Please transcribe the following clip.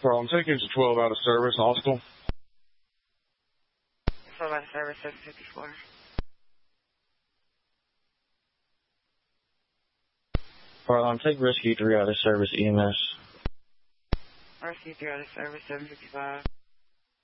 I'm taking to 12 out of service, hostile. 12 out of service, 754. I'm taking rescue 3 out of service EMS. Rescue 3 out of service, 755.